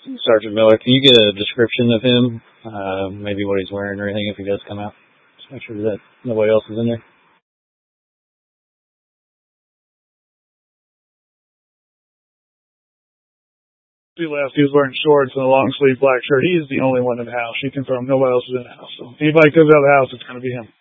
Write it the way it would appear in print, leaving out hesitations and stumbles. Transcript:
Sergeant Miller, can you get a description of him? Maybe what he's wearing or anything if he does come out. Just make sure that nobody else is in there. He left. He was wearing shorts and a long sleeve black shirt. He's the only one in the house. She confirmed nobody else is in the house. So anybody comes out of the house, it's going to be him.